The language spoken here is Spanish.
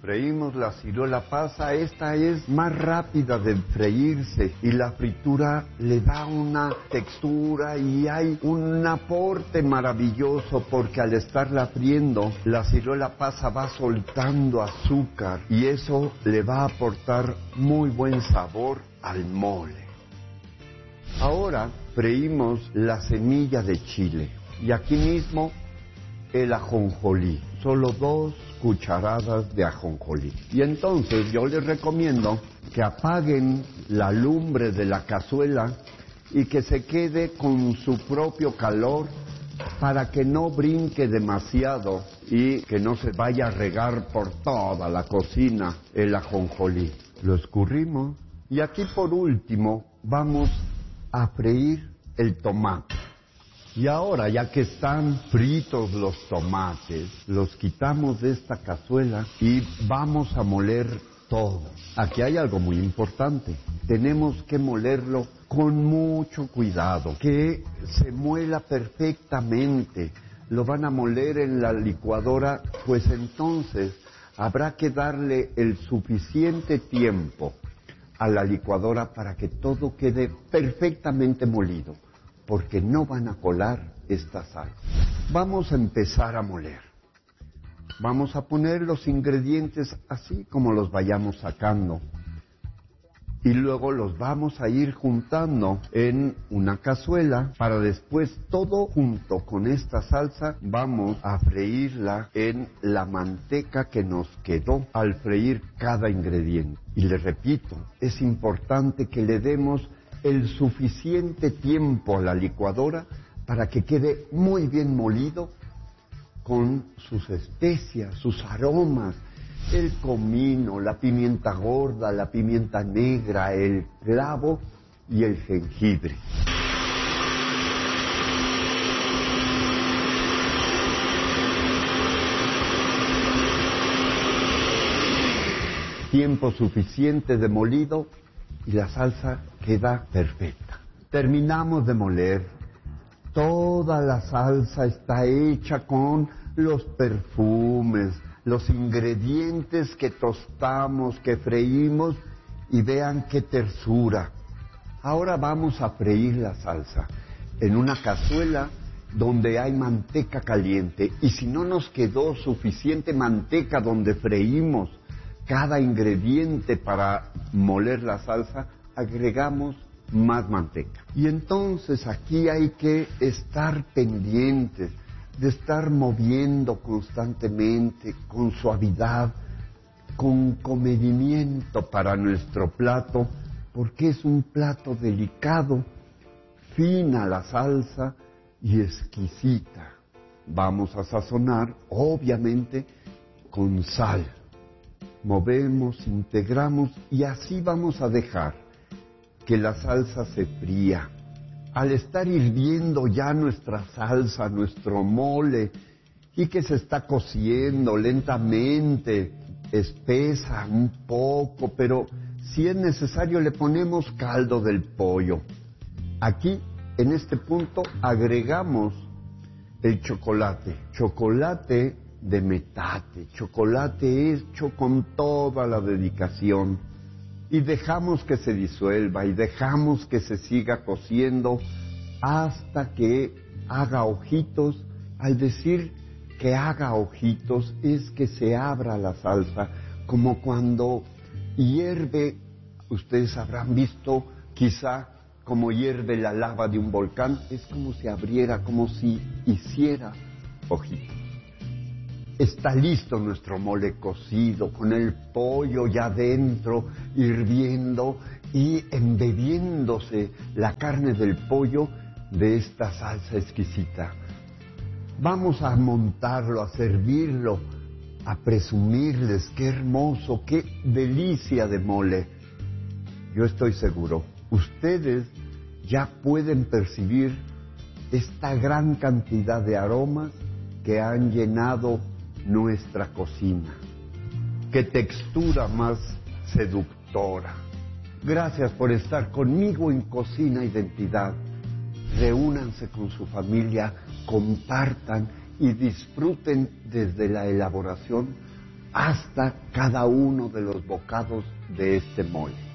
freímos la ciruela pasa, esta es más rápida de freírse y la fritura le da una textura y hay un aporte maravilloso porque al estarla friendo, la ciruela pasa va soltando azúcar y eso le va a aportar muy buen sabor al mole. Ahora freímos la semilla de chile y aquí mismo el ajonjolí, solo 2 cucharadas de ajonjolí. Y entonces yo les recomiendo que apaguen la lumbre de la cazuela y que se quede con su propio calor para que no brinque demasiado y que no se vaya a regar por toda la cocina el ajonjolí. Lo escurrimos y aquí por último vamos a freír el tomate. Y ahora, ya que están fritos los tomates, los quitamos de esta cazuela y vamos a moler todo. Aquí hay algo muy importante. Tenemos que molerlo con mucho cuidado, que se muela perfectamente. Lo van a moler en la licuadora, pues entonces habrá que darle el suficiente tiempo a la licuadora para que todo quede perfectamente molido, porque no van a colar esta sal. Vamos a empezar a moler. Vamos a poner los ingredientes así como los vayamos sacando. Y luego los vamos a ir juntando en una cazuela para después todo junto con esta salsa vamos a freírla en la manteca que nos quedó al freír cada ingrediente. Y les repito, es importante que le demos el suficiente tiempo a la licuadora para que quede muy bien molido con sus especias, sus aromas, el comino, la pimienta gorda, la pimienta negra, el clavo y el jengibre. Tiempo suficiente de molido y la salsa queda perfecta. Terminamos de moler. Toda la salsa está hecha con los perfumes, los ingredientes que tostamos, que freímos y vean qué tersura. Ahora vamos a freír la salsa en una cazuela donde hay manteca caliente y si no nos quedó suficiente manteca donde freímos cada ingrediente para moler la salsa, agregamos más manteca. Y entonces aquí hay que estar pendientes de estar moviendo constantemente, con suavidad, con comedimiento para nuestro plato, porque es un plato delicado, fina la salsa y exquisita. Vamos a sazonar, obviamente, con sal. Movemos, integramos y así vamos a dejar que la salsa se fría. Al estar hirviendo ya nuestra salsa, nuestro mole, y que se está cociendo lentamente, espesa un poco, pero si es necesario le ponemos caldo del pollo. Aquí, en este punto, agregamos el chocolate de metate, chocolate hecho con toda la dedicación. Y dejamos que se disuelva y dejamos que se siga cociendo hasta que haga ojitos. Al decir que haga ojitos es que se abra la salsa, como cuando hierve, ustedes habrán visto quizá como hierve la lava de un volcán, es como si abriera, como si hiciera ojitos. Está listo nuestro mole cocido, con el pollo ya dentro, hirviendo y embebiéndose la carne del pollo de esta salsa exquisita. Vamos a montarlo, a servirlo, a presumirles qué hermoso, qué delicia de mole. Yo estoy seguro, ustedes ya pueden percibir esta gran cantidad de aromas que han llenado nuestra cocina. Qué textura más seductora. Gracias por estar conmigo en Cocina Identidad. Reúnanse con su familia, compartan y disfruten desde la elaboración hasta cada uno de los bocados de este mole.